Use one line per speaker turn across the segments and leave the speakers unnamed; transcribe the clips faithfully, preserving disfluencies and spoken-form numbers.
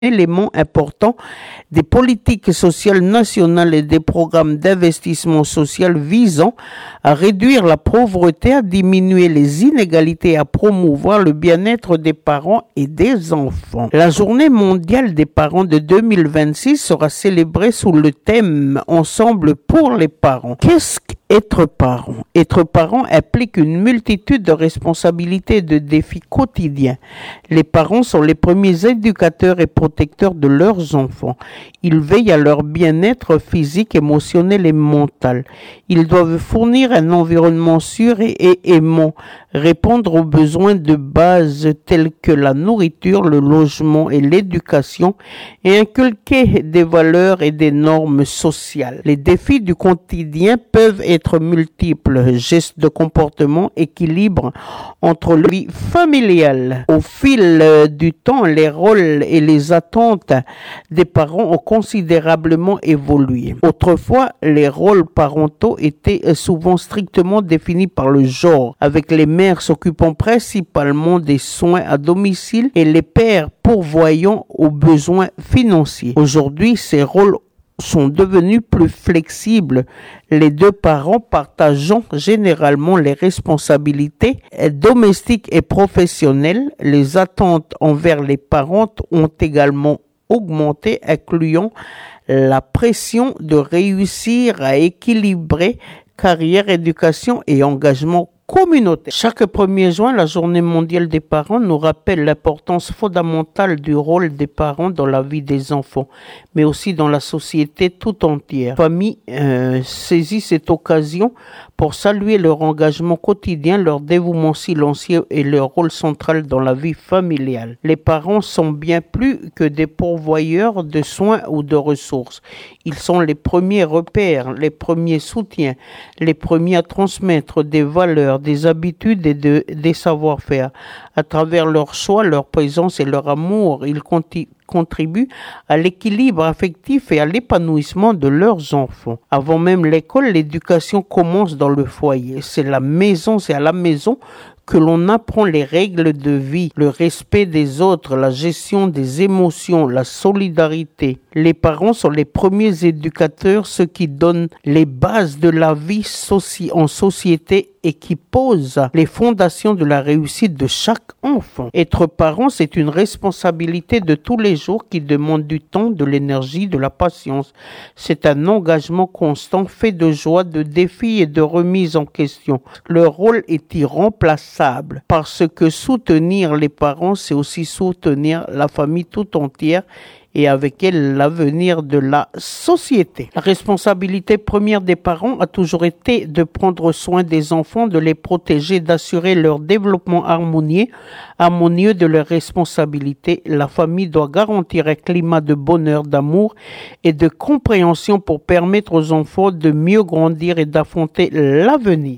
élément important des politiques sociales nationales et des programmes d'investissement social visant à réduire la pauvreté, à diminuer les inégalités et à promouvoir le bien-être des parents et des enfants. La journée mondiale des parents de deux mille vingt-six sera célébrée sous le thème « Ensemble pour les parents ». Qu'est-ce qu'être parent ? Être parent implique une multitude de responsabilités et de défis quotidiens. Les parents sont les premiers éducateurs et protecteurs de leurs enfants. Ils veillent à leur bien-être physique, émotionnel et mental. Ils doivent fournir un environnement sûr et, et aimant, répondre aux besoins de base tels que la nourriture, le logement et l'éducation et inculquer des valeurs et des normes sociales. Les défis du quotidien peuvent être multiples, gestes de comportement, équilibre entre la vie familiale. Au fil du temps, les rôles et les attentes des parents ont considérablement évolué. Autrefois, les rôles parentaux étaient souvent strictement définis par le genre, avec les mères s'occupant principalement des soins à domicile et les pères pourvoyant aux besoins financiers. Aujourd'hui, ces rôles sont devenus plus flexibles, les deux parents partageant généralement les responsabilités domestiques et professionnelles. Les attentes envers les parents ont également augmenté, incluant la pression de réussir à équilibrer carrière, éducation et engagement communautaire. Chaque premier juin, la journée mondiale des parents nous rappelle l'importance fondamentale du rôle des parents dans la vie des enfants, mais aussi dans la société tout entière. La famille euh, saisit cette occasion pour saluer leur engagement quotidien, leur dévouement silencieux et leur rôle central dans la vie familiale. Les parents sont bien plus que des pourvoyeurs de soins ou de ressources. Ils sont les premiers repères, les premiers soutiens, les premiers à transmettre des valeurs, des habitudes et de, des savoir-faire. À travers leur choix, leur présence et leur amour, ils conti- contribuent à l'équilibre affectif et à l'épanouissement de leurs enfants. Avant même l'école, l'éducation commence dans le foyer. C'est la maison, c'est à la maison que l'on apprend les règles de vie, le respect des autres, la gestion des émotions, la solidarité. Les parents sont les premiers éducateurs, ceux qui donnent les bases de la vie soci- en société et qui posent les fondations de la réussite de chaque enfant. Être parent, c'est une responsabilité de tous les jours qui demande du temps, de l'énergie, de la patience. C'est un engagement constant fait de joie, de défis et de remise en question. Leur rôle est irremplaçable parce que soutenir les parents, c'est aussi soutenir la famille tout entière et avec elle l'avenir de la société. La responsabilité première des parents a toujours été de prendre soin des enfants, de les protéger, d'assurer leur développement harmonieux, harmonieux de leurs responsabilités. La famille doit garantir un climat de bonheur, d'amour et de compréhension pour permettre aux enfants de mieux grandir et d'affronter l'avenir.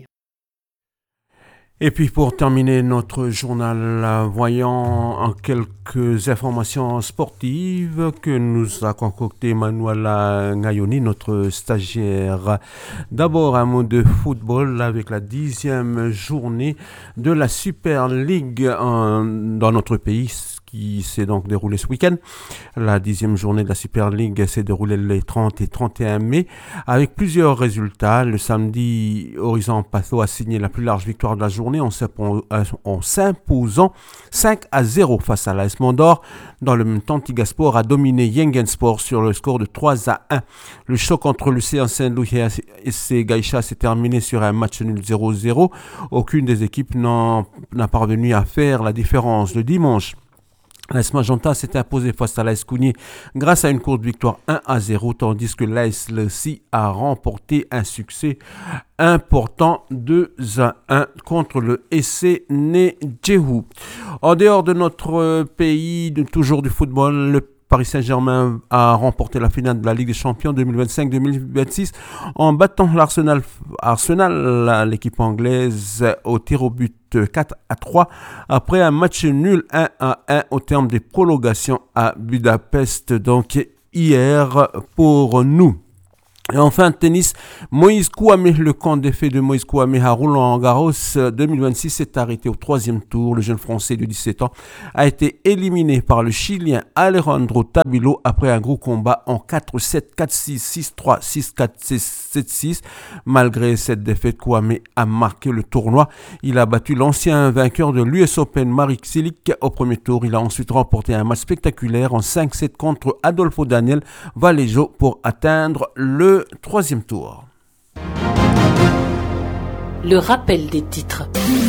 Et puis pour terminer notre journal, voyons quelques informations sportives que nous a concocté Manuela Ngayoni, notre stagiaire. D'abord un mot de football avec la dixième journée de la Super League en, dans notre pays, qui s'est donc déroulée ce week-end. La dixième journée de la Super League s'est déroulée les trente et trente et un mai avec plusieurs résultats. Le samedi, Horizon Patho a signé la plus large victoire de la journée en s'imposant cinq à zéro face à l'A S Mondor. Dans le même temps, Tigasport a dominé Yengensport sur le score de trois à un. Le choc entre le C un Saint-Louis et S C Gaïcha s'est terminé sur un match nul zéro zéro. Aucune des équipes n'a parvenu à faire la différence. Le dimanche, l'A S Magenta s'est imposé face à l'A S Kougny grâce à une courte victoire un à zéro, tandis que l'A S Leci a remporté un succès important deux à un contre le S C Nedjehu. En dehors de notre pays, de, toujours du football, le Paris Saint-Germain a remporté la finale de la Ligue des Champions deux mille vingt-cinq deux mille vingt-six en battant l'Arsenal, Arsenal, l'équipe anglaise, au tir au but quatre à trois après un match nul un à un au terme des prolongations à Budapest, donc hier pour nous. Et enfin, tennis, Moïse Kouame, le camp d'effet de Moïse Kouame à Roland-Garros deux mille vingt-six s'est arrêté au troisième tour. Le jeune Français de dix-sept ans a été éliminé par le Chilien Alejandro Tabilo après un gros combat en quatre sept, quatre six, six trois, six quatre, sept six. Malgré cette défaite, Kouame a marqué le tournoi. Il a battu l'ancien vainqueur de l'U S Open, Marik Cilic, au premier tour. Il a ensuite remporté un match spectaculaire en cinq sept contre Adolfo Daniel Vallejo pour atteindre le troisième tour.
Le rappel des titres.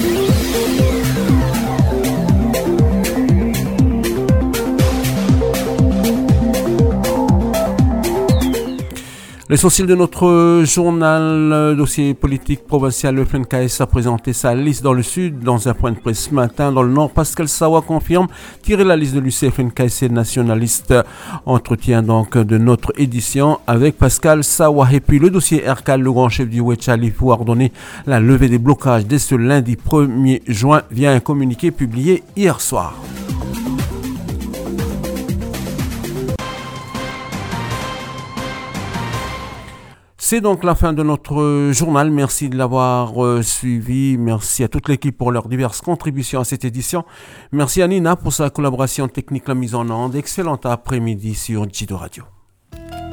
L'essentiel de notre journal, dossier politique provincial, le F N K S a présenté sa liste dans le sud. Dans un point de presse ce matin, dans le nord, Pascal Sawa confirme tirer la liste de l'U C F N K S nationaliste. Entretien donc de notre édition avec Pascal Sawa. Et puis le dossier Ercal, le grand chef du Wetchali, pour ordonner la levée des blocages dès ce lundi premier juin via un communiqué publié hier soir. C'est donc la fin de notre journal. Merci de l'avoir euh, suivi. Merci à toute l'équipe pour leurs diverses contributions à cette édition. Merci à Nina pour sa collaboration technique, la mise en onde. Excellent après-midi sur Jido Radio.